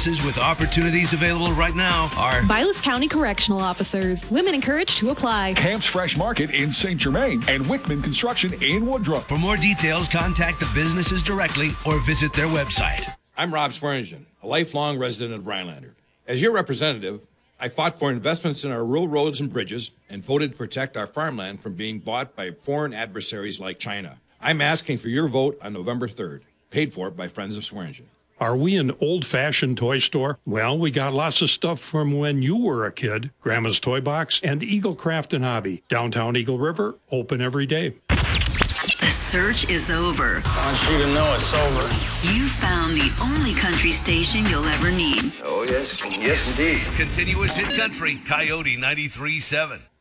businesses with opportunities available right now are Vilas County Correctional Officers. Women encouraged to apply. Camp's Fresh Market in St. Germain and Wickman Construction in Woodruff. For more details, contact the businesses directly or visit their website. I'm Rob Swearingen, a lifelong resident of Rhinelander. As your representative, I fought for investments in our rural roads and bridges and voted to protect our farmland from being bought by foreign adversaries like China. I'm asking for your vote on November 3rd, paid for by Friends of Swearingen. Are we an old-fashioned toy store? Well, we got lots of stuff from when you were a kid. Grandma's Toy Box and Eagle Craft and Hobby. Downtown Eagle River, open every day. The search is over. I want you to know it's over. You found the only country station you'll ever need. Oh, yes. Yes, indeed. Continuous hit country, Coyote 93.7.